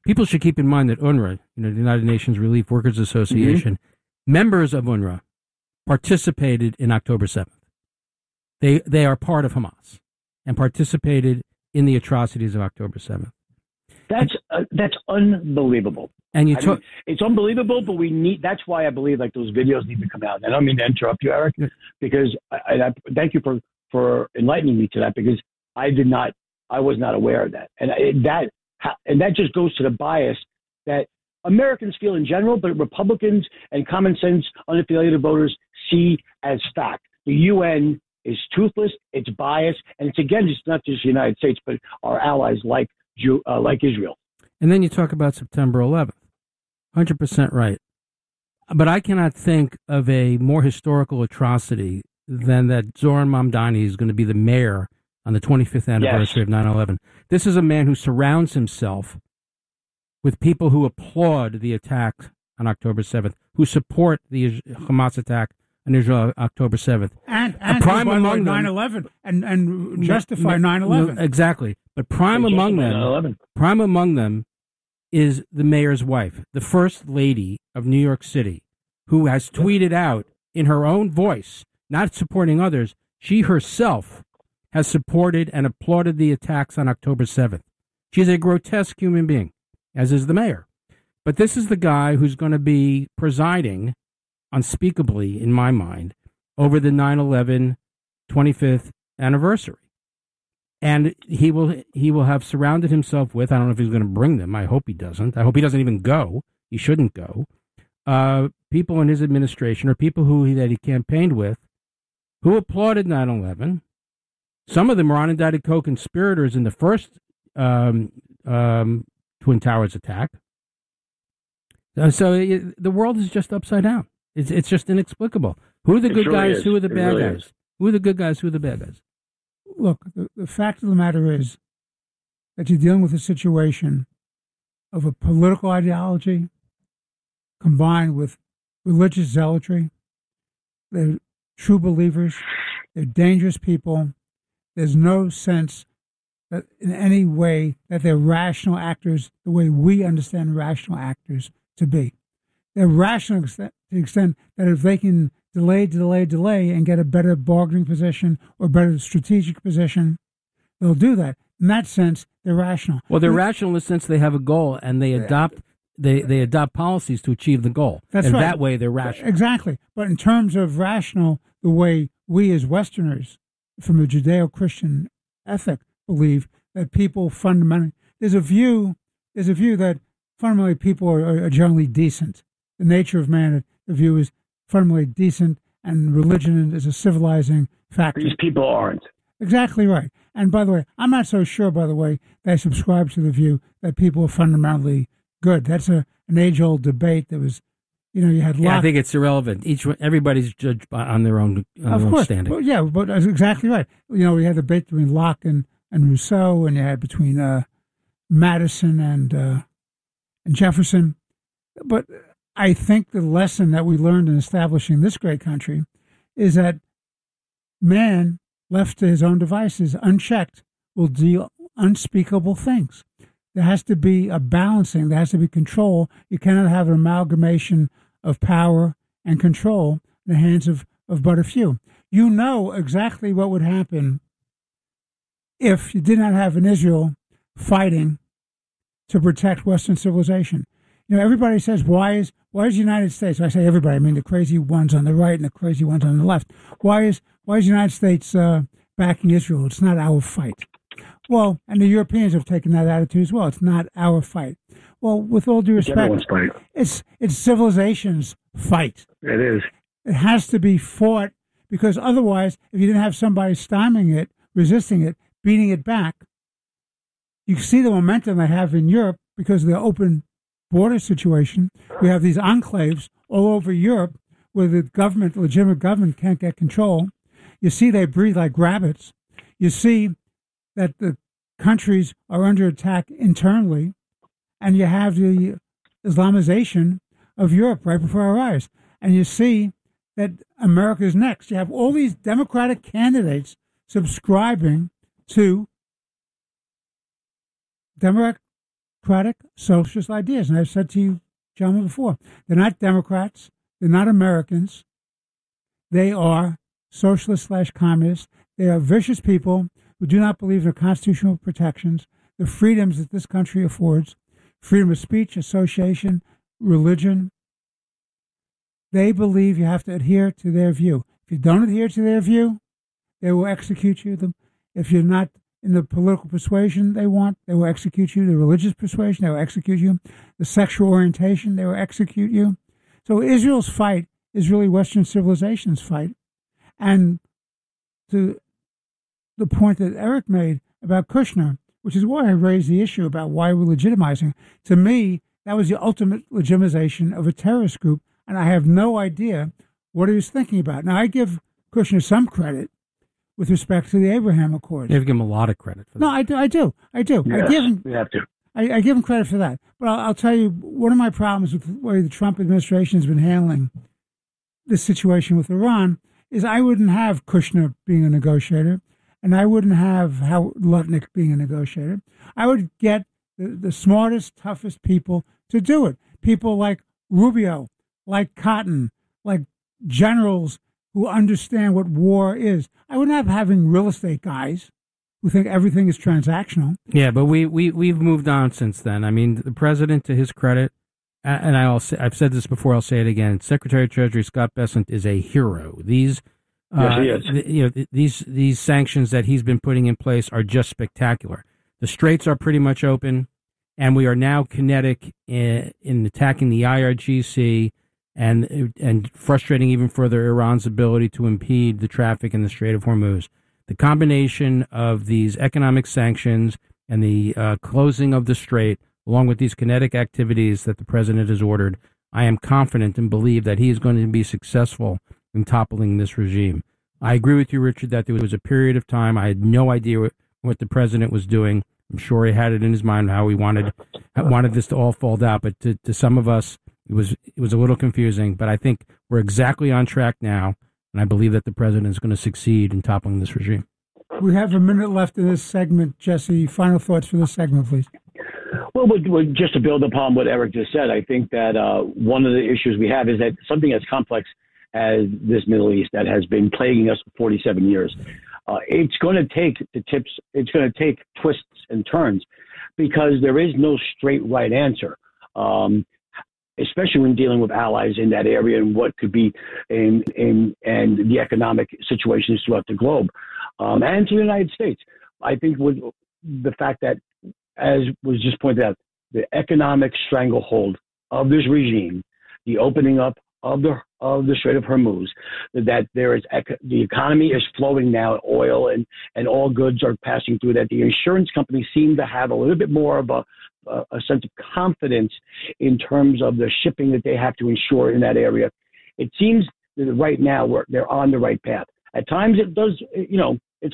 people should keep in mind that UNRWA, the United Nations Relief Workers Association, members of UNRWA participated in October 7th. They are part of Hamas and participated in the atrocities of October 7th. That's unbelievable. And it's unbelievable, but that's why I believe like those videos need to come out. And I don't mean to interrupt you, Eric, because I thank you for enlightening me to that, because I was not aware of that. And that just goes to the bias that Americans feel in general, but Republicans and common sense unaffiliated voters see as fact. The UN is toothless, it's biased, and it's not just the United States, but our allies like Israel. And then you talk about September 11th. 100% right. But I cannot think of a more historical atrocity than that Zoran Mamdani is going to be the mayor on the 25th anniversary of 9/11. This is a man who surrounds himself with people who applaud the attack on October 7th, who support the Hamas attack on Israel October 7th. And prime among 9/11 and justify 9/11. Exactly. But prime among them is the mayor's wife, the first lady of New York City, who has tweeted out in her own voice, not supporting others, she herself has supported and applauded the attacks on October 7th. She's a grotesque human being, as is the mayor. But this is the guy who's going to be presiding, unspeakably in my mind, over the 9/11 25th anniversary. And he will have surrounded himself with, I don't know if he's going to bring them, I hope he doesn't. I hope he doesn't even go. He shouldn't go. People in his administration or people that he campaigned with who applauded 9/11. Some of them are unindicted co-conspirators in the first Twin Towers attack. So the world is just upside down. It's just inexplicable. Who are the good guys? Who are the bad guys? Who are the good guys? Who are the bad guys? Look, the fact of the matter is that you're dealing with a situation of a political ideology combined with religious zealotry. They're true believers. They're dangerous people. There's no sense that in any way that they're rational actors the way we understand rational actors to be. They're rational to the extent that if they can delay, and get a better bargaining position or better strategic position, they'll do that. In that sense, they're rational. Well, they're rational in the sense they have a goal and they adopt they adopt policies to achieve the goal. That's and right. That way they're rational. Exactly. But in terms of rational, the way we as Westerners, from a Judeo-Christian ethic, believe that people fundamentally, there's a view that fundamentally people are generally decent. The nature of man, the view is fundamentally decent, and religion is a civilizing factor. These people aren't. Exactly right. And by the way, I'm not so sure, by the way, that I subscribe to the view that people are fundamentally good. That's an age-old debate that was, you had Locke. Yeah, I think it's irrelevant. Everybody's judged on their own standing. Well, yeah, but that's exactly right. We had a debate between Locke and Rousseau, and you had between Madison and Jefferson. But I think the lesson that we learned in establishing this great country is that man, left to his own devices, unchecked, will do unspeakable things. There has to be a balancing. There has to be control. You cannot have an amalgamation of power and control in the hands of but a few. You know exactly what would happen if you did not have an Israel fighting to protect Western civilization. Everybody says, why is the United States? I say everybody. I mean the crazy ones on the right and the crazy ones on the left. Why is the United States backing Israel? It's not our fight. Well, and the Europeans have taken that attitude as well. It's not our fight. Well, with all due respect, it's civilization's fight. It is. It has to be fought, because otherwise, if you didn't have somebody stymieing it, resisting it, beating it back, you see the momentum they have in Europe because of the open border situation. We have these enclaves all over Europe where the legitimate government, can't get control. You see they breathe like rabbits. You see that the countries are under attack internally, and you have the Islamization of Europe right before our eyes. And you see that America is next. You have all these Democratic candidates subscribing to Democratic democratic socialist ideas. And I've said to you, gentlemen, before, they're not Democrats. They're not Americans. They are socialists/communists. They are vicious people who do not believe in the constitutional protections, the freedoms that this country affords, freedom of speech, association, religion. They believe you have to adhere to their view. If you don't adhere to their view, they will execute you. If you're not in the political persuasion they want, they will execute you. The religious persuasion, they will execute you. The sexual orientation, they will execute you. So Israel's fight is really Western civilization's fight. And to the point that Eric made about Kushner, which is why I raised the issue about why we're legitimizing, to me, that was the ultimate legitimization of a terrorist group, and I have no idea what he was thinking about. Now, I give Kushner some credit with respect to the Abraham Accords. You give him a lot of credit for that. No, I do. Yes, we have to. I give him credit for that. But I'll tell you, one of my problems with the way the Trump administration has been handling this situation with Iran is I wouldn't have Kushner being a negotiator, and I wouldn't have Howard Lutnick being a negotiator. I would get the smartest, toughest people to do it. People like Rubio, like Cotton, like generals who understand what war is. I wouldn't have having real estate guys who think everything is transactional. Yeah, but we've moved on since then. I mean, the president, to his credit, and I've said this before, I'll say it again, Secretary of Treasury Scott Bessent is a hero. These yes, he is. These sanctions that he's been putting in place are just spectacular. The straits are pretty much open, and we are now kinetic in attacking the IRGC and frustrating even further Iran's ability to impede the traffic in the Strait of Hormuz. The combination of these economic sanctions and the closing of the strait, along with these kinetic activities that the president has ordered, I am confident and believe that he is going to be successful in toppling this regime. I agree with you, Richard, that there was a period of time I had no idea what the president was doing. I'm sure he had it in his mind how he wanted this to all fall down, but to some of us, it was a little confusing. But I think we're exactly on track now, and I believe that the president is going to succeed in toppling this regime. We have a minute left in this segment. Jesse, final thoughts for this segment, please. Well, just to build upon what Eric just said, I think that one of the issues we have is that something as complex as this Middle East that has been plaguing us for 47 years, it's going to take it's going to take twists and turns because there is no straight right answer, especially when dealing with allies in that area and what could be and the economic situations throughout the globe and to the United States. I think with the fact that, as was just pointed out, the economic stranglehold of this regime, the opening up of the Strait of Hormuz, that there is the economy is flowing now, oil and all goods are passing through, that the insurance companies seem to have a little bit more of a sense of confidence in terms of the shipping that they have to insure in that area. It seems that right now they're on the right path. At times it does, it's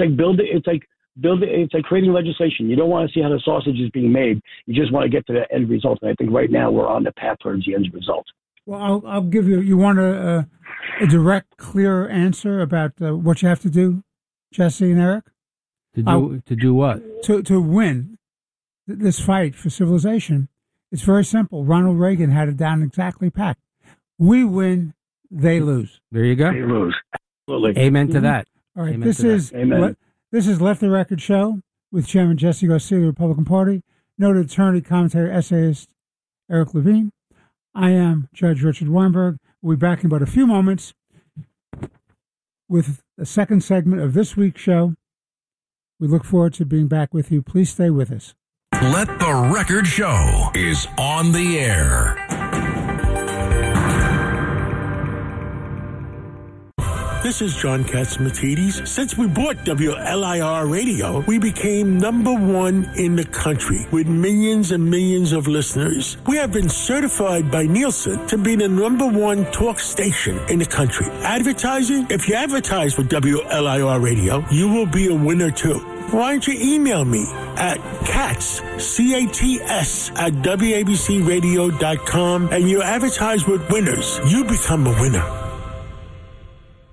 like creating legislation. You don't want to see how the sausage is being made. You just want to get to the end result. And I think right now we're on the path towards the end result. Well, I'll give you. You want a direct, clear answer about what you have to do, Jesse and Eric? To do what? To win this fight for civilization. It's very simple. Ronald Reagan had it down exactly packed. We win, they lose. There you go. They lose. Absolutely. Amen to that. All right. Amen This is Left the Record Show with Chairman Jesse Garcia of the Republican Party, noted attorney, commentator, essayist Eric Levine. I am Judge Richard Weinberg. We'll be back in about a few moments with the second segment of this week's show. We look forward to being back with you. Please stay with us. Let the Record Show is on the air. This is John Catsimatidis. Since we bought WLIR Radio, we became #1 in the country with millions and millions of listeners. We have been certified by Nielsen to be the #1 talk station in the country. Advertising? If you advertise with WLIR Radio, you will be a winner too. Why don't you email me at CATS, CATS, at WABCRadio.com and you advertise with winners. You become a winner.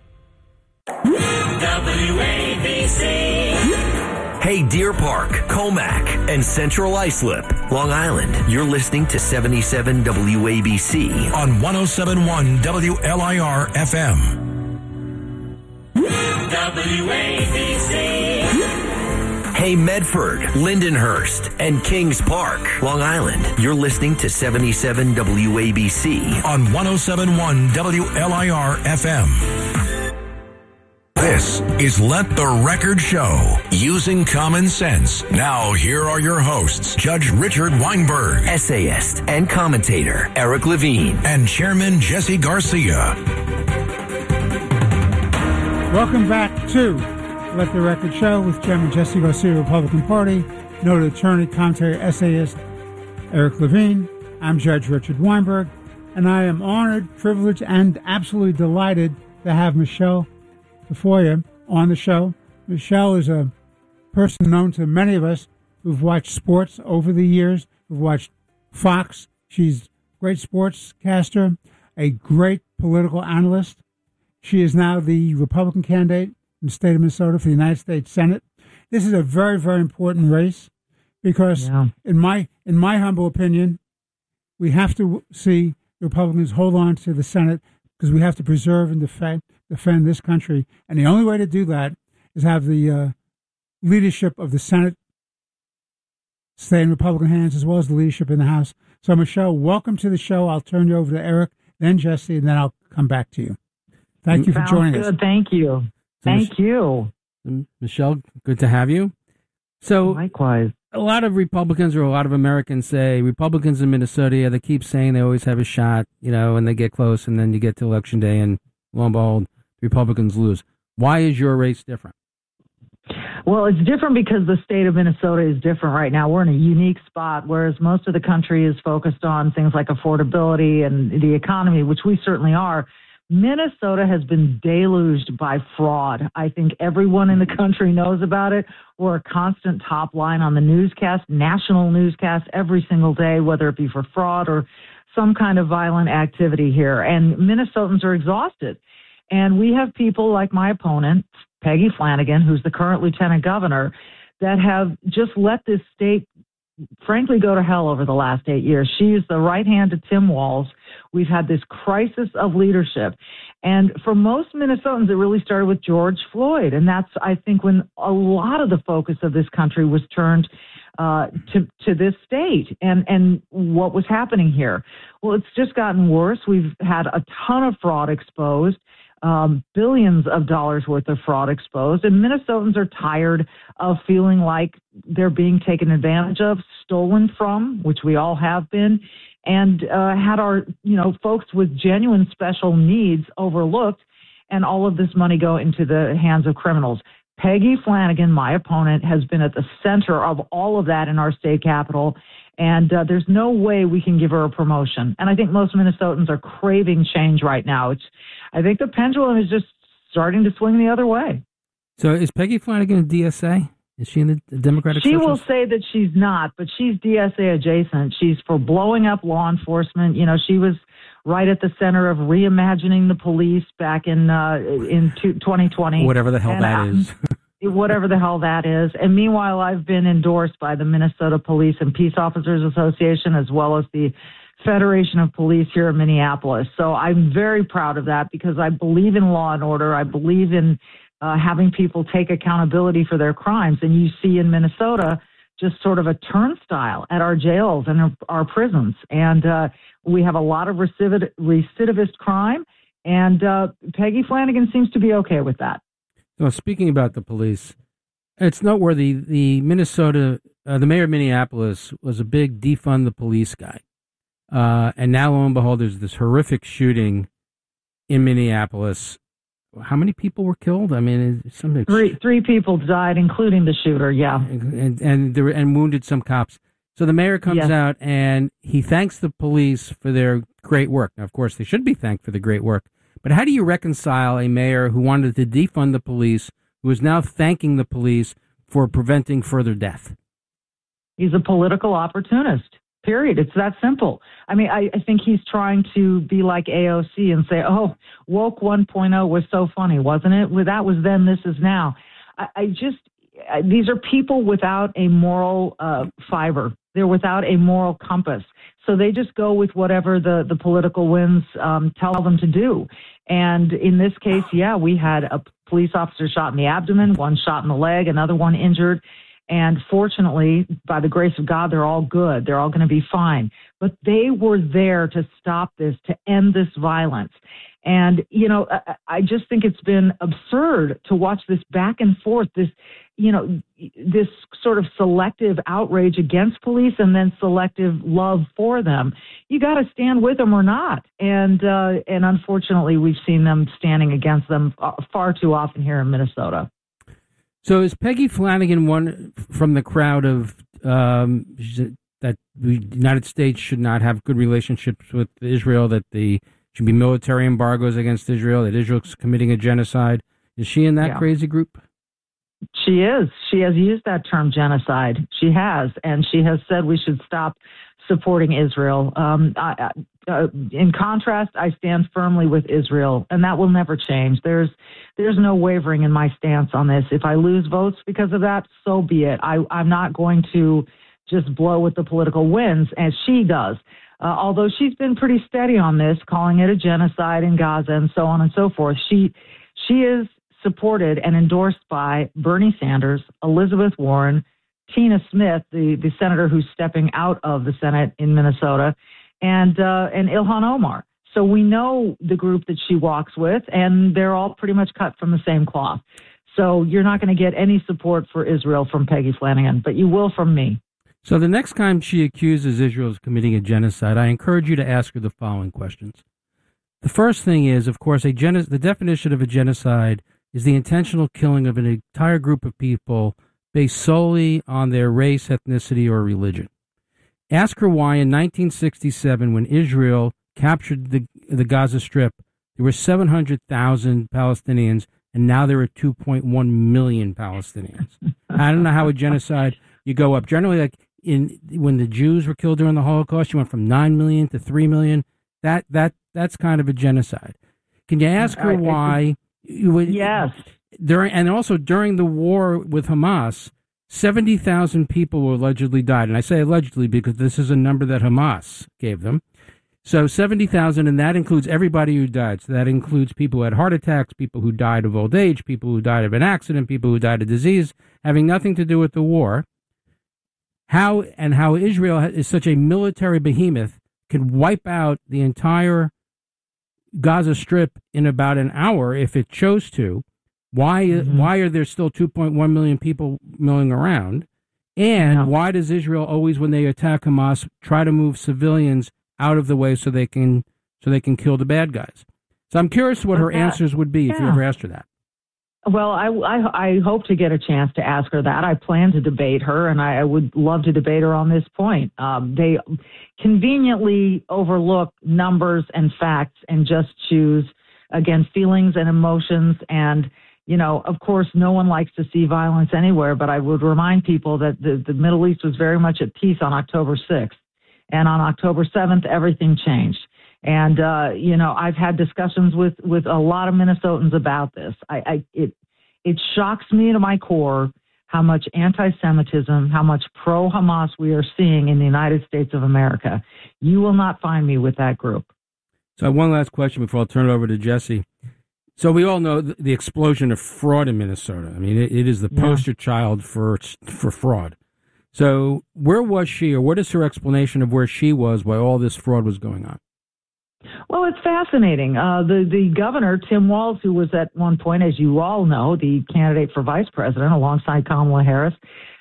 WABC. Hey, Deer Park, Coleman Commack and Central Islip, Long Island. You're listening to 77 WABC on 107.1 WLIR FM. WABC. Hey, Medford, Lindenhurst, and Kings Park, Long Island. You're listening to 77 WABC on 107.1 WLIR FM. This is Let the Record Show, using common sense. Now, here are your hosts, Judge Richard Weinberg, essayist and commentator Eric Levine, and Chairman Jesse Garcia. Welcome back to Let the Record Show with Chairman Jesse Garcia, Republican Party, noted attorney, commentator, essayist Eric Levine. I'm Judge Richard Weinberg, and I am honored, privileged, and absolutely delighted to have Michelle Tafoya on the show. Michelle is a person known to many of us who've watched sports over the years, who've watched Fox. She's a great sportscaster, a great political analyst. She is now the Republican candidate in the state of Minnesota for the United States Senate. This is a very, very important race because, in my humble opinion, we have to see the Republicans hold on to the Senate because we have to preserve and defend this country. And the only way to do that is have the leadership of the Senate stay in Republican hands as well as the leadership in the House. So, Michelle, welcome to the show. I'll turn you over to Eric, then Jesse, and then I'll come back to you. Thank you for joining us. Thank you. Thank you. Michelle, good to have you. So, likewise. A lot of Republicans or a lot of Americans say Republicans in Minnesota, they keep saying they always have a shot, and they get close, and then you get to Election Day, and lo and behold, Republicans lose. Why is your race different? Well, it's different because the state of Minnesota is different right now. We're in a unique spot, whereas most of the country is focused on things like affordability and the economy, which we certainly are. Minnesota has been deluged by fraud. I think everyone in the country knows about it. We're a constant top line on the newscast, national newscast, every single day, whether it be for fraud or some kind of violent activity here. And Minnesotans are exhausted. And we have people like my opponent, Peggy Flanagan, who's the current lieutenant governor, that have just let this state, frankly, go to hell over the last 8 years. She is the right hand to Tim Walz. We've had this crisis of leadership. And for most Minnesotans, it really started with George Floyd. And that's, I think, when a lot of the focus of this country was turned to this state and what was happening here. Well, it's just gotten worse. We've had a ton of fraud exposed. Billions of dollars worth of fraud exposed, and Minnesotans are tired of feeling like they're being taken advantage of, stolen from, which we all have been, and had our, folks with genuine special needs overlooked, and all of this money go into the hands of criminals. Peggy Flanagan, my opponent, has been at the center of all of that in our state capital, and there's no way we can give her a promotion. And I think most Minnesotans are craving change right now. I think the pendulum is just starting to swing the other way. So is Peggy Flanagan a DSA? Is she in the Democratic She Socialist? will say that she's not, but she's DSA adjacent. She's for blowing up law enforcement. She was right at the center of reimagining the police back in 2020. Whatever the hell that is. Whatever the hell that is. And meanwhile, I've been endorsed by the Minnesota Police and Peace Officers Association, as well as the Federation of Police here in Minneapolis. So I'm very proud of that because I believe in law and order. I believe in having people take accountability for their crimes. And you see in Minnesota just sort of a turnstile at our jails and our prisons. And we have a lot of recidivist crime. And Peggy Flanagan seems to be okay with that. So speaking about the police, it's noteworthy. The mayor of Minneapolis was a big defund the police guy. And now, lo and behold, there's this horrific shooting in Minneapolis. How many people were killed? I mean, three people died, including the shooter. Yeah, and wounded some cops. So the mayor comes out and he thanks the police for their great work. Now, of course, they should be thanked for the great work. But how do you reconcile a mayor who wanted to defund the police, who is now thanking the police for preventing further death? He's a political opportunist. Period. It's that simple. I mean, I think he's trying to be like AOC and say, oh, woke 1.0 was so funny, wasn't it? Well, that was then, this is now. these are people without a moral fiber. They're without a moral compass. So they just go with whatever the political winds tell them to do. And in this case, we had a police officer shot in the abdomen, one shot in the leg, another one injured. And fortunately, by the grace of God, they're all good. They're all going to be fine. But they were there to stop this, to end this violence. And, I just think it's been absurd to watch this back and forth, this sort of selective outrage against police and then selective love for them. You got to stand with them or not. And unfortunately, we've seen them standing against them far too often here in Minnesota. So is Peggy Flanagan one from the crowd of that the United States should not have good relationships with Israel, that should be military embargoes against Israel, that Israel's committing a genocide? Is she in that crazy group? She is. She has used that term genocide. She has. And she has said we should stop supporting Israel. In contrast, I stand firmly with Israel, and that will never change. There's no wavering in my stance on this. If I lose votes because of that, so be it. I'm not going to just blow with the political winds as she does. Although she's been pretty steady on this, calling it a genocide in Gaza and so on and so forth. She is supported and endorsed by Bernie Sanders, Elizabeth Warren, Tina Smith, the senator who's stepping out of the Senate in Minnesota, and Ilhan Omar. So we know the group that she walks with, and they're all pretty much cut from the same cloth. So you're not going to get any support for Israel from Peggy Flanagan, but you will from me. So the next time she accuses Israel of committing a genocide, I encourage you to ask her the following questions. The first thing is, of course, the definition of a genocide is the intentional killing of an entire group of people based solely on their race, ethnicity, or religion. Ask her why in 1967, when Israel captured the Gaza Strip, there were 700,000 Palestinians, and now there are 2.1 million Palestinians. I don't know how a genocide, you go up. Generally, like when the Jews were killed during the Holocaust, you went from 9 million to 3 million. That's kind of a genocide. Can you ask her why? Yes. During the war with Hamas, 70,000 people allegedly died. And I say allegedly because this is a number that Hamas gave them. So 70,000, and that includes everybody who died. So that includes people who had heart attacks, people who died of old age, people who died of an accident, people who died of disease, having nothing to do with the war. How Israel is such a military behemoth can wipe out the entire Gaza Strip in about an hour if it chose to. Why are there still 2.1 million people milling around? And why does Israel always, when they attack Hamas, try to move civilians out of the way so they can kill the bad guys? So I'm curious what her answers would be if you ever asked her that. Well, I hope to get a chance to ask her that. I plan to debate her, and I would love to debate her on this point. They conveniently overlook numbers and facts and just choose, again, feelings and emotions. And, of course, no one likes to see violence anywhere, but I would remind people that the Middle East was very much at peace on October 6th. And on October 7th, everything changed. And, I've had discussions with a lot of Minnesotans about this. It shocks me to my core how much anti-Semitism, how much pro-Hamas we are seeing in the United States of America. You will not find me with that group. So I have one last question before I'll turn it over to Jesse. So we all know the explosion of fraud in Minnesota. I mean, it is the poster child for fraud. So where was she, or what is her explanation of where she was while all this fraud was going on? Well, it's fascinating. The governor, Tim Walz, who was at one point, as you all know, the candidate for vice president alongside Kamala Harris,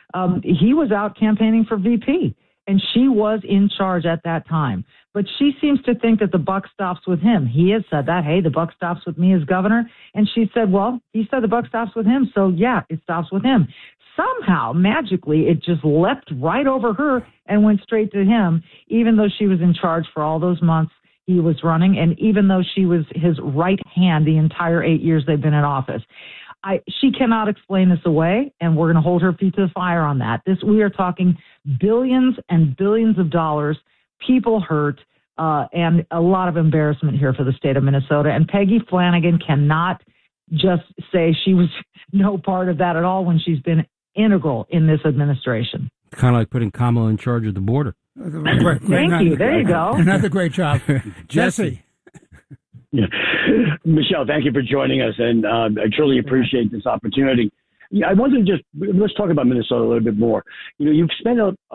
he was out campaigning for VP, and she was in charge at that time. But she seems to think that the buck stops with him. He has said that, hey, the buck stops with me as governor. And she said, well, he said the buck stops with him, so yeah, it stops with him. Somehow, magically, it just leapt right over her and went straight to him, even though she was in charge for all those months he was running, and even though she was his right hand the entire 8 years they've been in office. She cannot explain this away, and we're going to hold her feet to the fire on that. We are talking billions and billions of dollars, people hurt, and a lot of embarrassment here for the state of Minnesota. And Peggy Flanagan cannot just say she was no part of that at all when she's been integral in this administration. Kind of like putting Kamala in charge of the border. Thank you. There you go. Another great job. Jesse. Yeah. Michelle, thank you for joining us, and I truly appreciate this opportunity. Yeah, I wanted to let's talk about Minnesota a little bit more. You've spent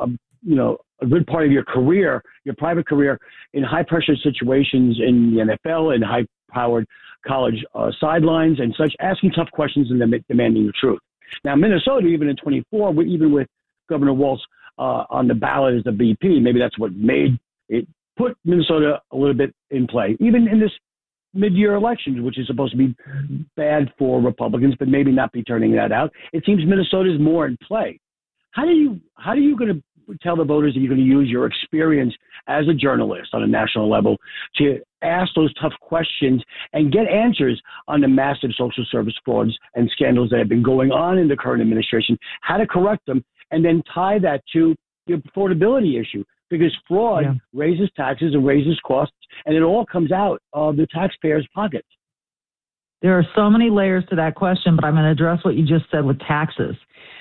a good part of your career, your private career, in high-pressure situations in the NFL and high-powered college sidelines and such, asking tough questions and demanding the truth. Now, Minnesota, even in 24, even with Governor Walz on the ballot as the VP, maybe that's what made it put Minnesota a little bit in play, even in this mid-year elections, which is supposed to be bad for Republicans, but maybe not be turning that out. It seems Minnesota is more in play. How are you going to tell the voters that you're going to use your experience as a journalist on a national level to ask those tough questions and get answers on the massive social service frauds and scandals that have been going on in the current administration, how to correct them, and then tie that to the affordability issue? Because fraud raises taxes and raises costs, and it all comes out of the taxpayers' pockets. There are so many layers to that question, but I'm going to address what you just said with taxes.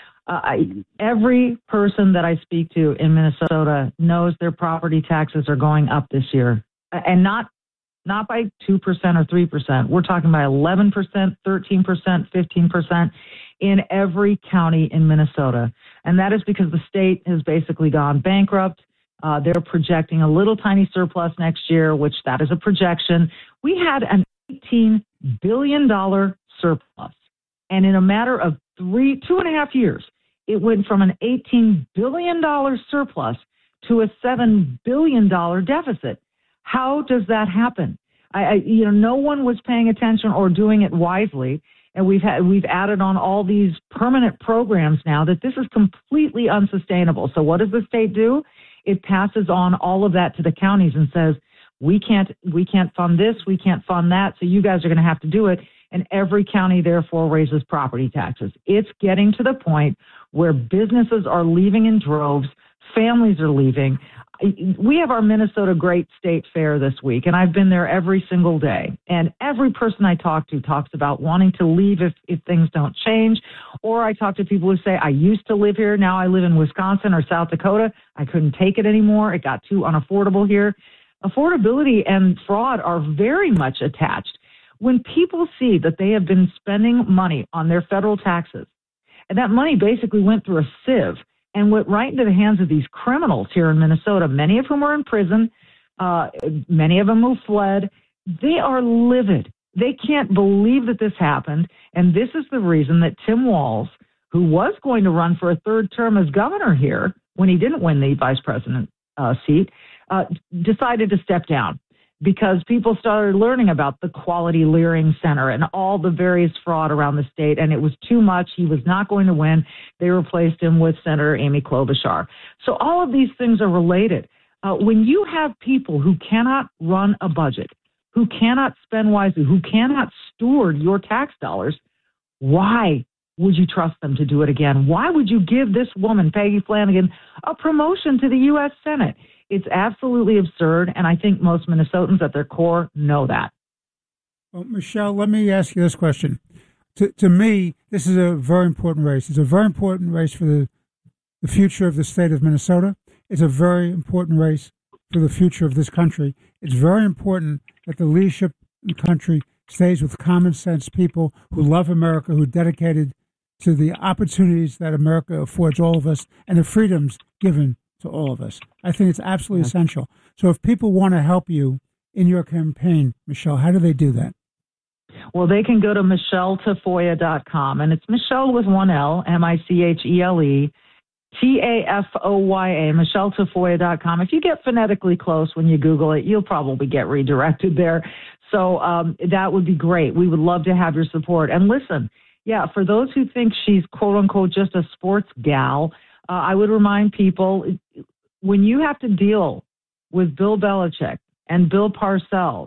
Every person that I speak to in Minnesota knows their property taxes are going up this year, and not by 2% or 3%. We're talking about 11%, 13%, 15% in every county in Minnesota. And that is because the state has basically gone bankrupt. They're projecting a little tiny surplus next year, which that is a projection. We had an $18 billion surplus. And in a matter of 2.5 years, it went from an $18 billion surplus to a $7 billion deficit. How does that happen? No one was paying attention or doing it wisely. And we've added on all these permanent programs now that this is completely unsustainable. So what does the state do? It passes on all of that to the counties and says, we can't fund this, we can't fund that, so you guys are going to have to do it. And every county, therefore, raises property taxes. It's getting to the point where businesses are leaving in droves, families are leaving. We have our Minnesota Great State Fair this week, and I've been there every single day. And every person I talk to talks about wanting to leave if things don't change. Or I talk to people who say, I used to live here, now I live in Wisconsin or South Dakota. I couldn't take it anymore. It got too unaffordable here. Affordability and fraud are very much attached. When people see that they have been spending money on their federal taxes, and that money basically went through a sieve and went right into the hands of these criminals here in Minnesota, many of whom are in prison, many of them who fled, they are livid. They can't believe that this happened, and this is the reason that Tim Walz, who was going to run for a third term as governor here when he didn't win the vice president seat, decided to step down. Because people started learning about the Quality Leering Center and all the various fraud around the state, and it was too much. He was not going to win. They replaced him with Senator Amy Klobuchar. So all of these things are related. When you have people who cannot run a budget, who cannot spend wisely, who cannot steward your tax dollars, why would you trust them to do it again? Why would you give this woman, Peggy Flanagan, a promotion to the U.S. Senate? It's absolutely absurd, and I think most Minnesotans at their core know that. Well, Michelle, let me ask you this question. To me, this is a very important race. It's a very important race for the future of the state of Minnesota. It's a very important race for the future of this country. It's very important that the leadership in the country stays with common sense people who love America, who are dedicated to the opportunities that America affords all of us and the freedoms given to all of us. I think it's absolutely essential. So if people want to help you in your campaign, Michelle, how do they do that? Well, they can go to MichelleTafoya.com, and it's Michelle with one L, MICHELE, TAFOYA, MichelleTafoya.com. If you get phonetically close when you Google it, you'll probably get redirected there. So that would be great. We would love to have your support. And listen, for those who think she's quote unquote just a sports gal, I would remind people, when you have to deal with Bill Belichick and Bill Parcells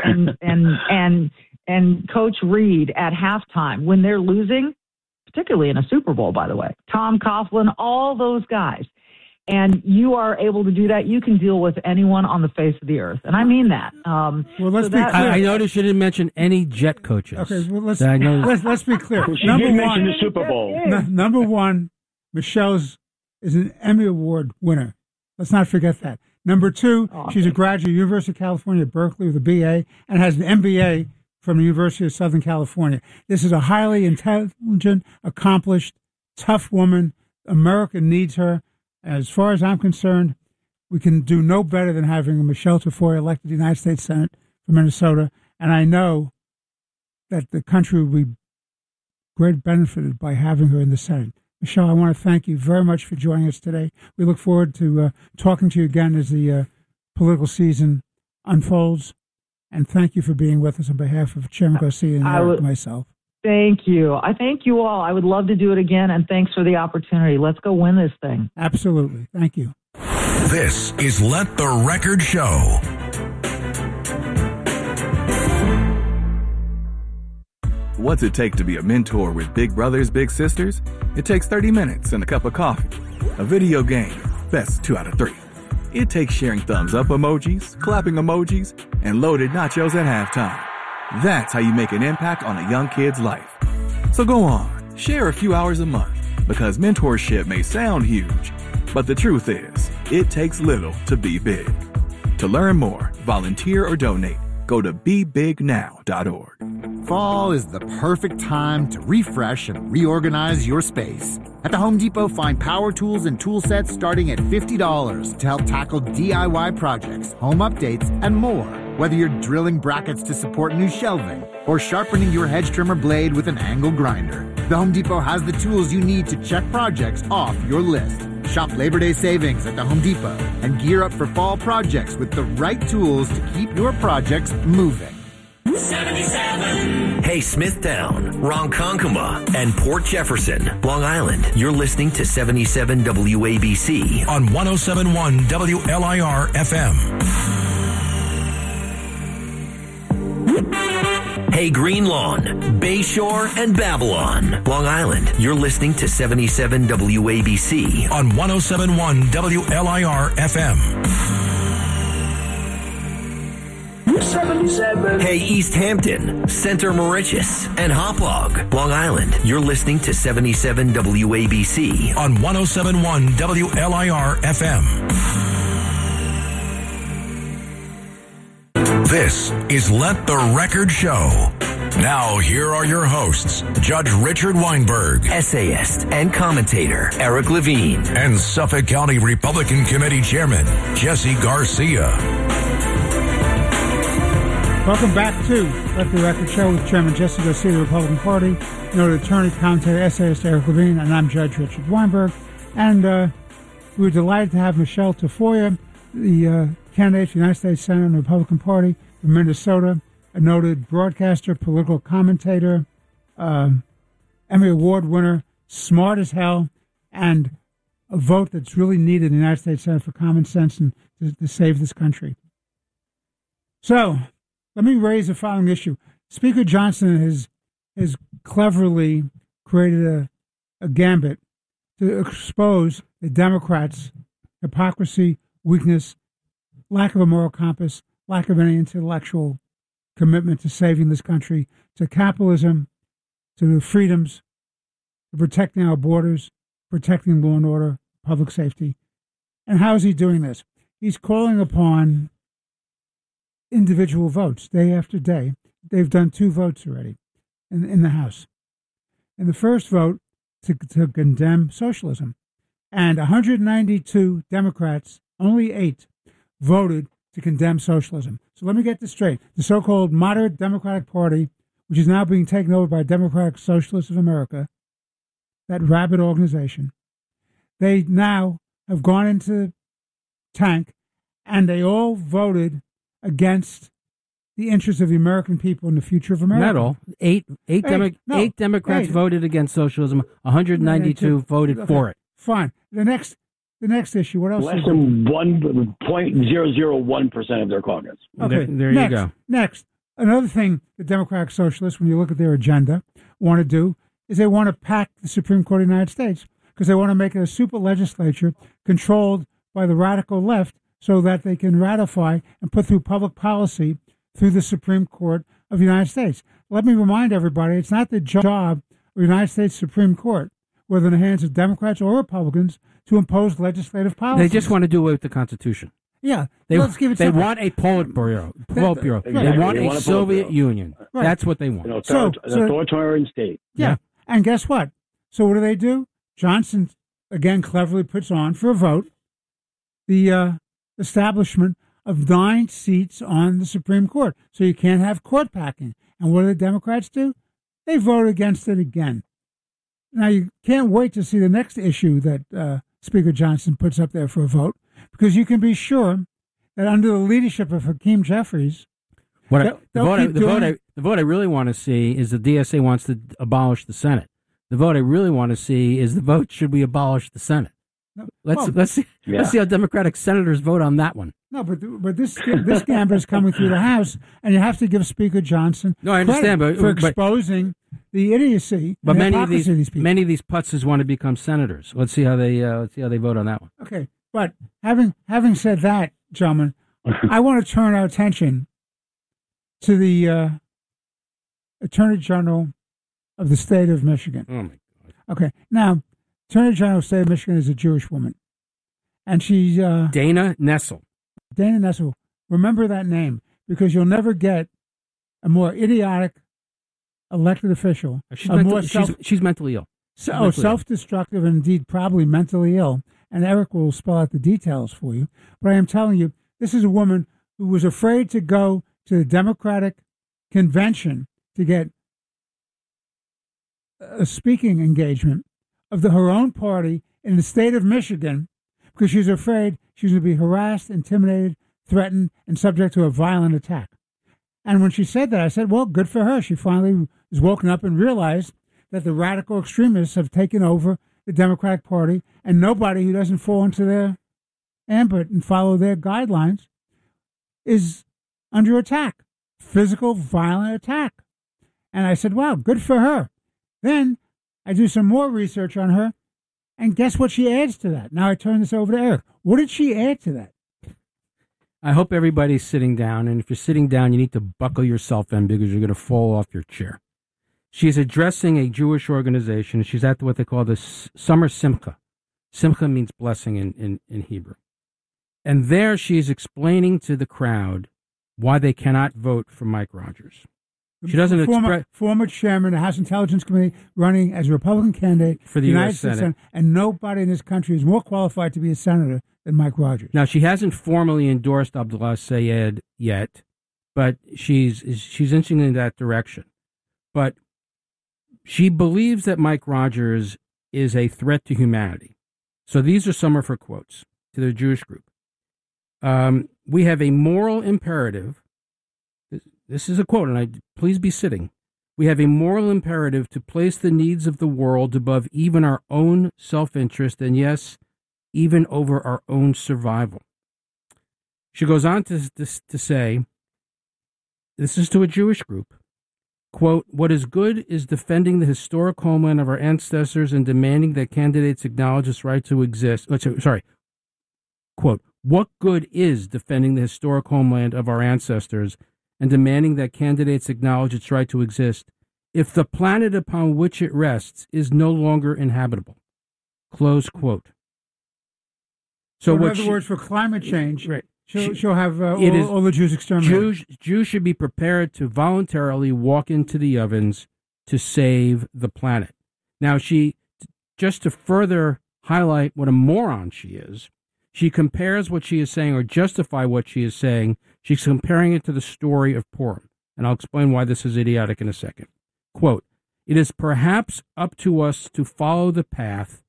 and Coach Reed at halftime when they're losing, particularly in a Super Bowl, by the way, Tom Coughlin, all those guys, and you are able to do that, you can deal with anyone on the face of the earth. And I mean that. Well, let's be clear. I noticed you didn't mention any Jet coaches. Okay, well, let's be clear. Number one, the Super Bowl. Number one, Michelle is an Emmy Award winner. Let's not forget that. Number 2, she's a graduate of the University of California at Berkeley with a BA and has an MBA from the University of Southern California. This is a highly intelligent, accomplished, tough woman. America needs her. As far as I'm concerned, we can do no better than having Michelle Tafoya elected to the United States Senate from Minnesota. And I know that the country will be greatly benefited by having her in the Senate. Michelle, I want to thank you very much for joining us today. We look forward to talking to you again as the political season unfolds. And thank you for being with us on behalf of Chairman Garcia and myself. Thank you. I thank you all. I would love to do it again, and thanks for the opportunity. Let's go win this thing. Absolutely. Thank you. This is Let the Record Show. What's it take to be a mentor with big brothers, big sisters? It takes 30 minutes and a cup of coffee. A video game, best 2 out of 3. It takes sharing thumbs up emojis, clapping emojis, and loaded nachos at halftime. That's how you make an impact on a young kid's life. So go on, share a few hours a month, because mentorship may sound huge, but the truth is, it takes little to be big. To learn more, volunteer or donate, go to bebignow.org. Fall is the perfect time to refresh and reorganize your space. At the Home Depot, find power tools and tool sets starting at $50 to help tackle DIY projects, home updates, and more. Whether you're drilling brackets to support new shelving or sharpening your hedge trimmer blade with an angle grinder, the Home Depot has the tools you need to check projects off your list. Shop Labor Day savings at the Home Depot and gear up for fall projects with the right tools to keep your projects moving. 77. Hey, Smithtown, Ronkonkoma, and Port Jefferson, Long Island. You're listening to 77 WABC on 107.1 WLIR FM. Hey, Green Lawn, Bayshore, and Babylon, Long Island. You're listening to 77 WABC on 107.1 WLIR FM. 77. Hey, East Hampton, Center Moriches, and Hauppauge, Long Island. You're listening to 77 WABC on 107.1 WLIR FM. This is Let the Record Show. Now, here are your hosts, Judge Richard Weinberg, essayist and commentator Eric Levine, and Suffolk County Republican Committee Chairman Jesse Garcia. Welcome back to Let the Record Show with Chairman Jesse Garcia of the Republican Party, noted attorney, commentator, essayist Eric Levine, and I'm Judge Richard Weinberg. And we were delighted to have Michelle Tafoya, the candidate for the United States Senate in the Republican Party from Minnesota, a noted broadcaster, political commentator, Emmy Award winner, smart as hell, and a vote that's really needed in the United States Senate for common sense and to save this country. So, let me raise the following issue. Speaker Johnson has cleverly created a gambit to expose the Democrats' hypocrisy, weakness, lack of a moral compass, lack of any intellectual commitment to saving this country, to capitalism, to the freedoms, to protecting our borders, protecting law and order, public safety. And how is he doing this? He's calling upon individual votes day after day. They've done 2 votes already in the House. And the first vote to condemn socialism. And 192 Democrats, only 8, voted to condemn socialism. So let me get this straight. The so-called moderate Democratic Party, which is now being taken over by Democratic Socialists of America, that rabid organization, they now have gone into tank, and they all voted against the interests of the American people and the future of America. Not all. Eight Democrats voted against socialism. 192 voted for it. Fine. The next issue. What else? Less than 1.001% of their caucus. Okay, there you go. Next, another thing the Democratic Socialists, when you look at their agenda, want to do is they want to pack the Supreme Court of the United States because they want to make it a super legislature controlled by the radical left, so that they can ratify and put through public policy through the Supreme Court of the United States. Let me remind everybody, it's not the job of the United States Supreme Court, whether in the hands of Democrats or Republicans, to impose legislative policies. They just want to do away with the Constitution. Yeah, let's give it. They want a Politburo. Exactly. They want a Soviet Union. Right. That's what they want. An authoritarian state. Yeah, and guess what? So what do? Johnson again cleverly puts on for a vote the establishment of 9 seats on the Supreme Court. So you can't have court packing. And what do the Democrats do? They vote against it again. Now you can't wait to see the next issue that Speaker Johnson puts up there for a vote, because you can be sure that under the leadership of Hakeem Jeffries, the vote I really want to see is the DSA wants to abolish the Senate. The vote I really want to see is the vote, should we abolish the Senate? No, let's see how Democratic senators vote on that one. No, but this gambit is coming through the House, and you have to give Speaker Johnson I understand, for exposing the idiocy. But many of these putzes want to become senators. Let's see how they vote on that one. Okay, but having said that, gentlemen, I want to turn our attention to the Attorney General of the state of Michigan. Oh my God! Okay, now Attorney General of the state of Michigan is a Jewish woman, and she's Dana Nessel. Dana Nessel. Remember that name, because you'll never get a more idiotic elected official. She's mentally ill. Self-destructive and indeed probably mentally ill. And Eric will spell out the details for you. But I am telling you, this is a woman who was afraid to go to the Democratic convention to get a speaking engagement of her own party in the state of Michigan, because she was afraid she was going to be harassed, intimidated, threatened, and subject to a violent attack. And when she said that, I said, well, good for her. She finally was woken up and realized that the radical extremists have taken over the Democratic Party, and nobody who doesn't fall into their ambit and follow their guidelines is under attack, physical, violent attack. And I said, wow, good for her. Then I do some more research on her, and guess what she adds to that? Now I turn this over to Eric. What did she add to that? I hope everybody's sitting down, and if you're sitting down, you need to buckle yourself in, because you're going to fall off your chair. She's addressing a Jewish organization. She's at what they call the Summer Simcha. Simcha means blessing in Hebrew. And there she's explaining to the crowd why they cannot vote for Mike Rogers. She doesn't former chairman of the House Intelligence Committee, running as a Republican candidate for the U.S. Senate. And nobody in this country is more qualified to be a senator than Mike Rogers. Now, she hasn't formally endorsed Abdullah Sayed yet, but she's inching in that direction. But she believes that Mike Rogers is a threat to humanity. So these are some of her quotes to the Jewish group. We have a moral imperative. This is a quote, and please be sitting. We have a moral imperative to place the needs of the world above even our own self-interest, and yes, even over our own survival. She goes on to say, this is to a Jewish group, quote, what is good is defending the historic homeland of our ancestors and demanding that candidates acknowledge its right to exist. Quote, what good is defending the historic homeland of our ancestors and demanding that candidates acknowledge its right to exist if the planet upon which it rests is no longer inhabitable? Close quote. So in other words, for climate change, right, she'll have all the Jews exterminated. Jews should be prepared to voluntarily walk into the ovens to save the planet. Now, just to further highlight what a moron she is, she compares what she is saying, or justify what she is saying, she's comparing it to the story of Purim. And I'll explain why this is idiotic in a second. Quote, it is perhaps up to us to follow the path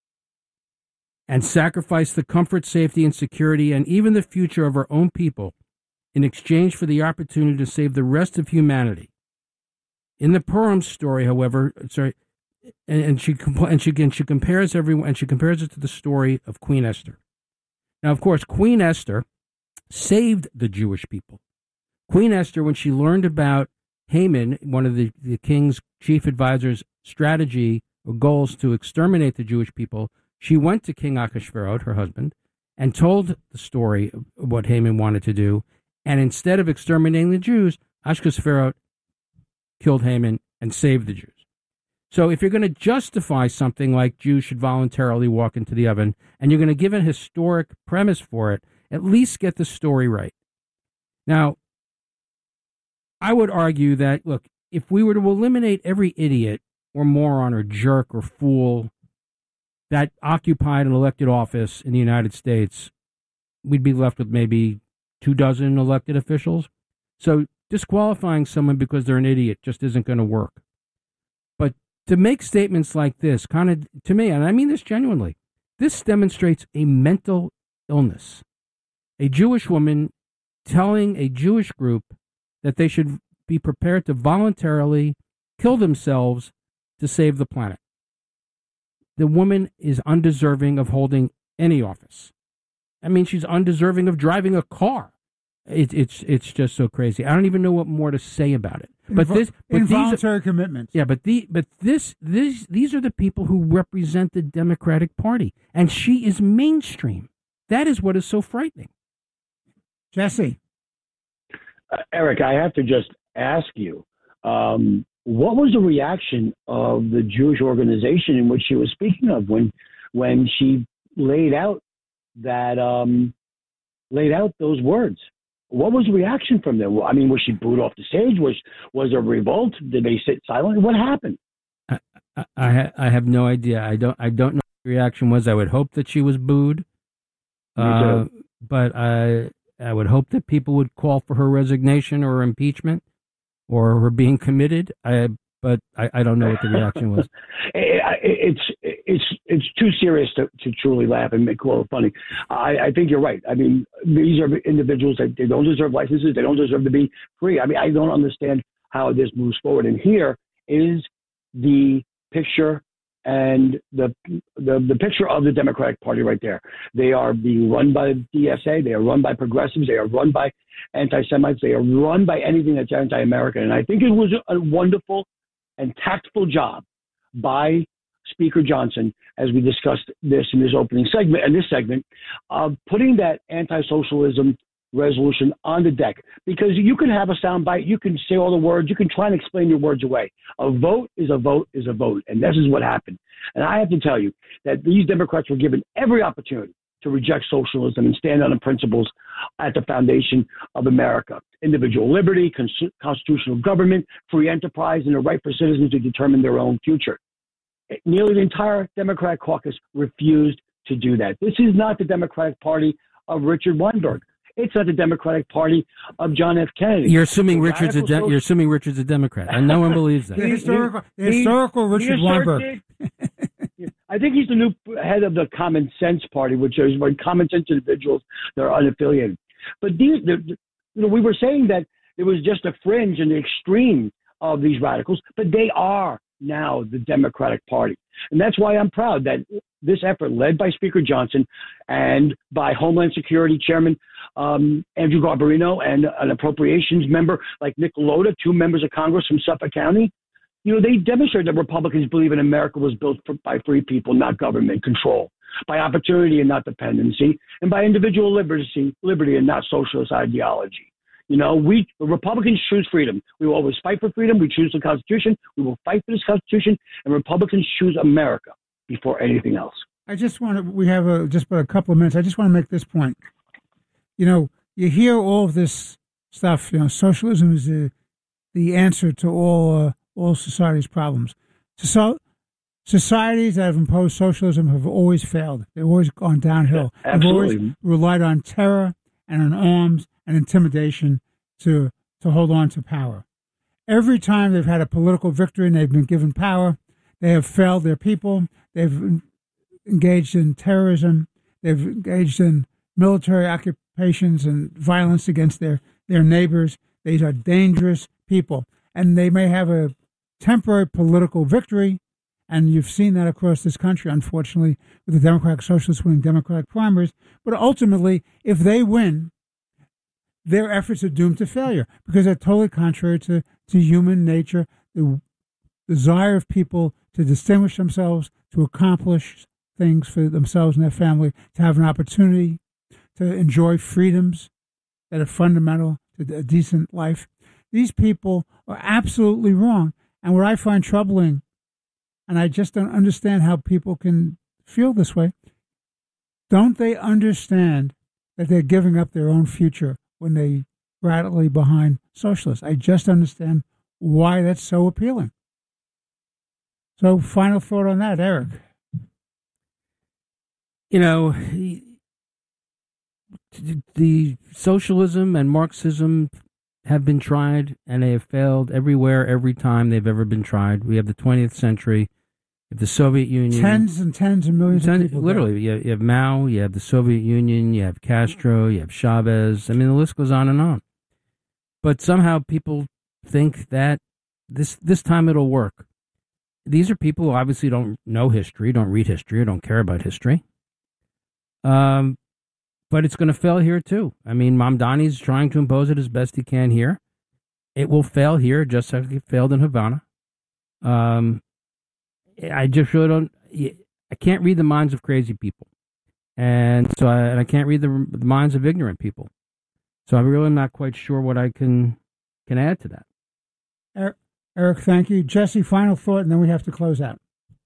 and sacrifice the comfort, safety, and security, and even the future of our own people in exchange for the opportunity to save the rest of humanity. In the Purim story, however, she compares everyone, and she compares it to the story of Queen Esther. Now, of course, Queen Esther saved the Jewish people. Queen Esther, when she learned about Haman, one of the king's chief advisors' strategy or goals to exterminate the Jewish people, she went to King Achashverosh, her husband, and told the story of what Haman wanted to do. And instead of exterminating the Jews, Achashverosh killed Haman and saved the Jews. So if you're going to justify something like Jews should voluntarily walk into the oven, and you're going to give a historic premise for it, at least get the story right. Now, I would argue that, look, if we were to eliminate every idiot or moron or jerk or fool that occupied an elected office in the United States, we'd be left with maybe 24 elected officials. So disqualifying someone because they're an idiot just isn't going to work. But to make statements like this, kind of, to me, and I mean this genuinely, this demonstrates a mental illness. A Jewish woman telling a Jewish group that they should be prepared to voluntarily kill themselves to save the planet. The woman is undeserving of holding any office. I mean, she's undeserving of driving a car. It's just so crazy. I don't even know what more to say about it. But involuntary commitments. Yeah, but these are the people who represent the Democratic Party, and she is mainstream. That is what is so frightening. Jesse, Eric, I have to just ask you, what was the reaction of the Jewish organization in which she was speaking of when she laid out those words? What was the reaction from them? I mean, was she booed off the stage? Was there revolt? Did they sit silent? What happened? I have no idea. I don't know what the reaction was. I would hope that she was booed. But I would hope that people would call for her resignation or impeachment or her being committed. But I don't know what the reaction was. It's too serious to truly laugh and make it funny. I think you're right. I mean, these are individuals that they don't deserve licenses. They don't deserve to be free. I mean, I don't understand how this moves forward. And here is the picture and the picture of the Democratic Party right there. They are being run by DSA. They are run by progressives. They are run by anti-Semites. They are run by anything that's anti-American. And I think it was a wonderful and tactful job by Speaker Johnson, as we discussed this in this opening segment and this segment, of putting that anti-socialism resolution on the deck. Because you can have a soundbite, you can say all the words, you can try and explain your words away. A vote is a vote is a vote, and this is what happened. And I have to tell you that these Democrats were given every opportunity to reject socialism and stand on the principles at the foundation of America. Individual liberty, constitutional government, free enterprise, and the right for citizens to determine their own future. Nearly the entire Democratic caucus refused to do that. This is not the Democratic Party of Richard Weinberg. It's not the Democratic Party of John F. Kennedy. You're assuming Richard's a Democrat, and no one believes that. The historical Richard Weinberg. I think he's the new head of the Common Sense Party, which is common sense individuals that are unaffiliated. But we were saying that it was just a fringe and the extreme of these radicals, but they are now the Democratic Party. And that's why I'm proud that this effort, led by Speaker Johnson and by Homeland Security Chairman Andrew Garbarino and an appropriations member like Nick Lota, two members of Congress from Suffolk County, they demonstrate that Republicans believe in America was built by free people, not government control, by opportunity and not dependency, and by individual liberty and not socialist ideology. We Republicans choose freedom. We will always fight for freedom. We choose the Constitution. We will fight for this Constitution, and Republicans choose America before anything else. I just want to. We have just about a couple of minutes. I just want to make this point. You hear all of this stuff. Socialism is the answer to all society's problems. So societies that have imposed socialism have always failed. They've always gone downhill. Absolutely. They've always relied on terror and on arms and intimidation to hold on to power. Every time they've had a political victory and they've been given power, they have failed their people. They've engaged in terrorism. They've engaged in military occupations and violence against their neighbors. These are dangerous people. And they may have a temporary political victory, and you've seen that across this country, unfortunately, with the Democratic Socialists winning Democratic primaries. But ultimately, if they win, their efforts are doomed to failure because they're totally contrary to human nature, the desire of people to distinguish themselves, to accomplish things for themselves and their family, to have an opportunity to enjoy freedoms that are fundamental to a decent life. These people are absolutely wrong. And what I find troubling and I just don't understand how people can feel this way. Don't they understand that they're giving up their own future when they rally behind socialists? I just understand why that's so appealing. So, final thought on that, Eric. You know, the socialism and Marxism have been tried, and they have failed everywhere, every time they've ever been tried. We have the 20th century, the Soviet Union. Tens and tens of millions of people. Literally, you have Mao, you have the Soviet Union, you have Castro, you have Chavez. I mean, the list goes on and on. But somehow people think that this time it'll work. These are people who obviously don't know history, don't read history, or don't care about history. But it's going to fail here, too. I mean, Mamdani's trying to impose it as best he can here. It will fail here, just like it failed in Havana. I just really don't... I can't read the minds of crazy people. And so I can't read the minds of ignorant people. So I'm really not quite sure what I can add to that. Eric, thank you. Jesse, final thought, and then we have to close out.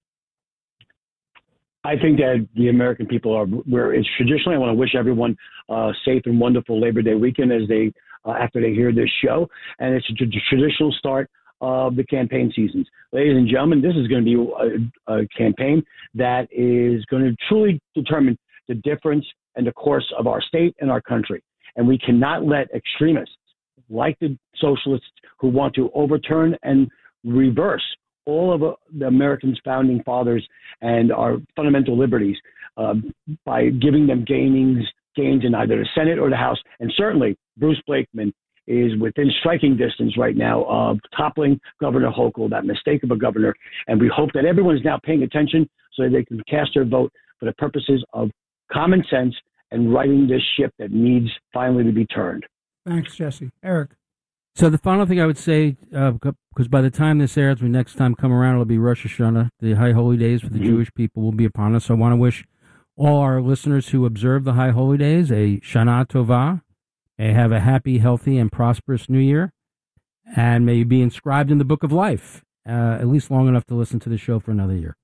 I think that the American people are where it's traditionally. I want to wish everyone a safe and wonderful Labor Day weekend as they after they hear this show, and it's a traditional start of the campaign seasons. Ladies and gentlemen, this is going to be a campaign that is going to truly determine the difference and the course of our state and our country, and we cannot let extremists like the socialists who want to overturn and reverse all of the Americans' founding fathers and our fundamental liberties by giving them gains in either the Senate or the House. And certainly Bruce Blakeman is within striking distance right now of toppling Governor Hochul, that mistake of a governor. And we hope that everyone is now paying attention so that they can cast their vote for the purposes of common sense and righting this ship that needs finally to be turned. Thanks, Jesse. Eric. So the final thing I would say, because by the time this airs, we next time come around, it'll be Rosh Hashanah. The high holy days for the Jewish people will be upon us. So I want to wish all our listeners who observe the high holy days a Shana Tova. May have a happy, healthy, and prosperous New Year. And may you be inscribed in the book of life, at least long enough to listen to the show for another year.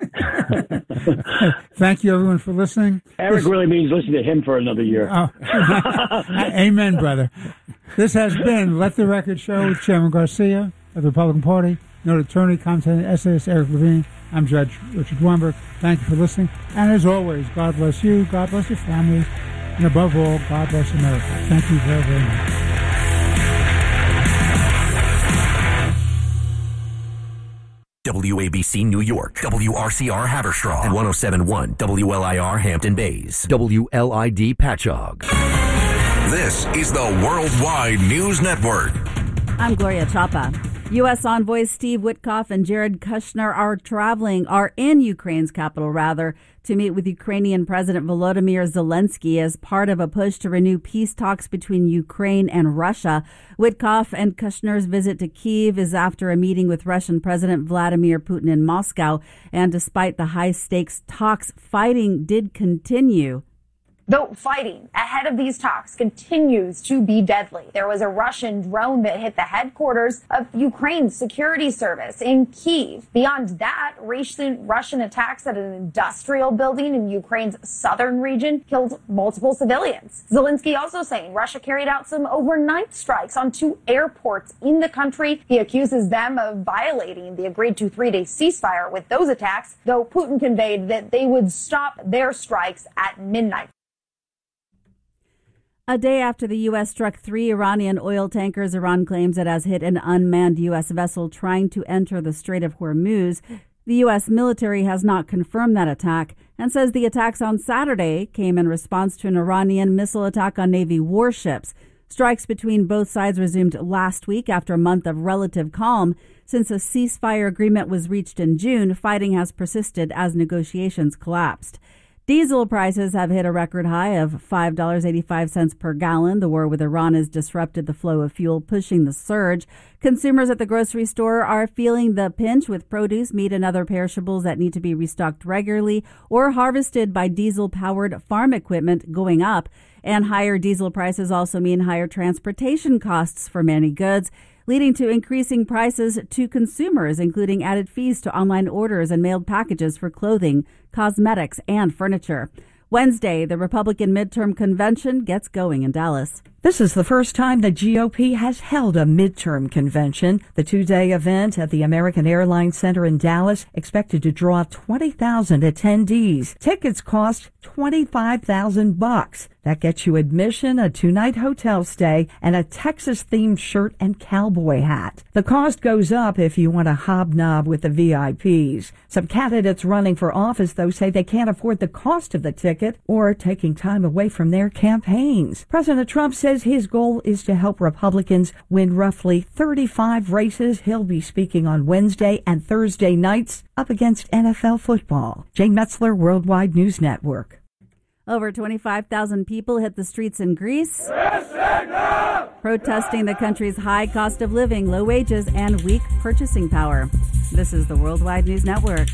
Thank you, everyone, for listening. Eric really means listen to him for another year. Oh. Amen, brother. This has been Let the Record Show with Chairman Garcia of the Republican Party, noted attorney, commentator, essayist Eric Levine. I'm Judge Richard Weinberg. Thank you for listening. And as always, God bless you, God bless your family, and above all, God bless America. Thank you very, very much. WABC New York, WRCR Haverstraw, and 107.1 WLIR Hampton Bays, WLID Patchogue. This is the Worldwide News Network. I'm Gloria Chapa. U.S. envoys Steve Witkoff and Jared Kushner are in Ukraine's capital, to meet with Ukrainian President Volodymyr Zelensky as part of a push to renew peace talks between Ukraine and Russia. Witkoff and Kushner's visit to Kyiv is after a meeting with Russian President Vladimir Putin in Moscow. And despite the high-stakes talks, fighting did continue. Though fighting ahead of these talks continues to be deadly. There was a Russian drone that hit the headquarters of Ukraine's security service in Kyiv. Beyond that, recent Russian attacks at an industrial building in Ukraine's southern region killed multiple civilians. Zelensky also saying Russia carried out some overnight strikes on 2 airports in the country. He accuses them of violating the agreed to 3-day ceasefire with those attacks, though Putin conveyed that they would stop their strikes at midnight. A day after the U.S. struck 3 Iranian oil tankers, Iran claims it has hit an unmanned U.S. vessel trying to enter the Strait of Hormuz. The U.S. military has not confirmed that attack and says the attacks on Saturday came in response to an Iranian missile attack on Navy warships. Strikes between both sides resumed last week after a month of relative calm. Since a ceasefire agreement was reached in June, fighting has persisted as negotiations collapsed. Diesel prices have hit a record high of $5.85 per gallon. The war with Iran has disrupted the flow of fuel, pushing the surge. Consumers at the grocery store are feeling the pinch with produce, meat, and other perishables that need to be restocked regularly or harvested by diesel-powered farm equipment going up. And higher diesel prices also mean higher transportation costs for many goods, leading to increasing prices to consumers, including added fees to online orders and mailed packages for clothing, cosmetics, and furniture. Wednesday, the Republican midterm convention gets going in Dallas. This is the first time the GOP has held a midterm convention. The two-day event at the American Airlines Center in Dallas expected to draw 20,000 attendees. Tickets cost $25,000. That gets you admission, a two-night hotel stay, and a Texas-themed shirt and cowboy hat. The cost goes up if you want to hobnob with the VIPs. Some candidates running for office, though, say they can't afford the cost of the ticket or taking time away from their campaigns. President Trump says his goal is to help Republicans win roughly 35 races. He'll be speaking on Wednesday and Thursday nights up against NFL football. Jane Metzler, Worldwide News Network. Over 25,000 people hit the streets in Greece, protesting the country's high cost of living, low wages, and weak purchasing power. This is the Worldwide News Network.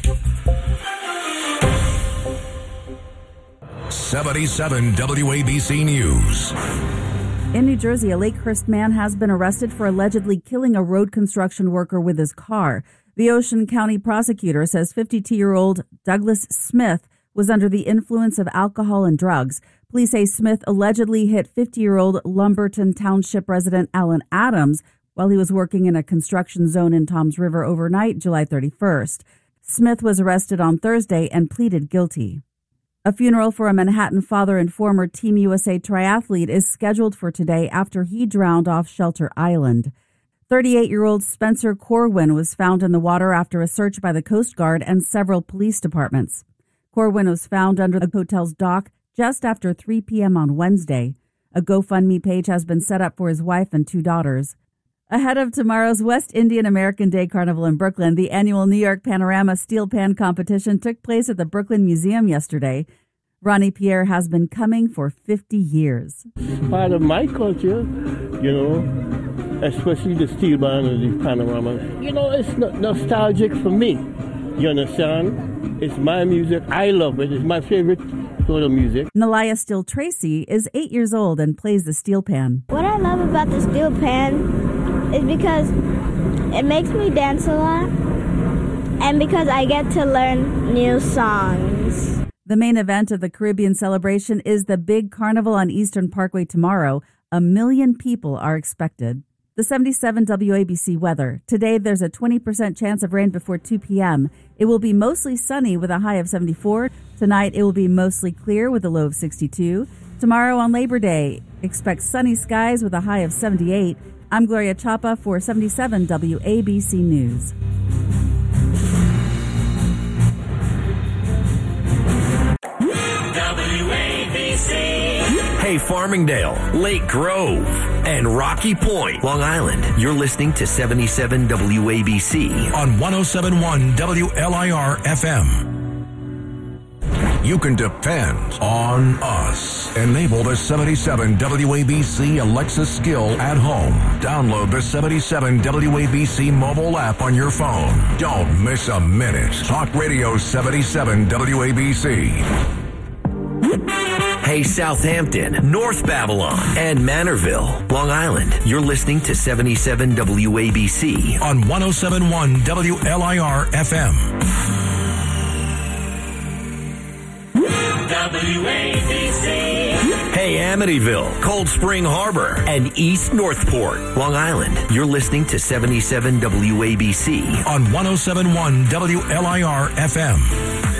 77 WABC News. In New Jersey, a Lakehurst man has been arrested for allegedly killing a road construction worker with his car. The Ocean County prosecutor says 52-year-old Douglas Smith was under the influence of alcohol and drugs. Police say Smith allegedly hit 50-year-old Lumberton Township resident Alan Adams while he was working in a construction zone in Toms River overnight, July 31st. Smith was arrested on Thursday and pleaded guilty. A funeral for a Manhattan father and former Team USA triathlete is scheduled for today after he drowned off Shelter Island. 38-year-old Spencer Corwin was found in the water after a search by the Coast Guard and several police departments. Corwin was found under the hotel's dock just after 3 p.m. on Wednesday. A GoFundMe page has been set up for his wife and 2 daughters. Ahead of tomorrow's West Indian American Day Carnival in Brooklyn, the annual New York Panorama Steel Pan competition took place at the Brooklyn Museum yesterday. Ronnie Pierre has been coming for 50 years. It's part of my culture, especially the steel band and the panorama. It's nostalgic for me. You understand? It's my music. I love it. It's my favorite sort of music. Nalaya Still Tracy is 8 years old and plays the steel pan. What I love about the steel pan is because it makes me dance a lot and because I get to learn new songs. The main event of the Caribbean celebration is the big carnival on Eastern Parkway tomorrow. 1 million people are expected. The 77 WABC weather. Today, there's a 20% chance of rain before 2 p.m. It will be mostly sunny with a high of 74. Tonight, it will be mostly clear with a low of 62. Tomorrow on Labor Day, expect sunny skies with a high of 78. I'm Gloria Chapa for 77 WABC News. Hey, Farmingdale, Lake Grove, and Rocky Point, Long Island. You're listening to 77 WABC on 107.1 WLIR FM. You can depend on us. Enable the 77 WABC Alexa skill at home. Download the 77 WABC mobile app on your phone. Don't miss a minute. Talk Radio 77 WABC. Hey, Southampton, North Babylon, and Manorville, Long Island. You're listening to 77 WABC on 107.1 WLIR FM. WABC. Hey, Amityville, Cold Spring Harbor, and East Northport, Long Island. You're listening to 77 WABC on 107.1 WLIR FM.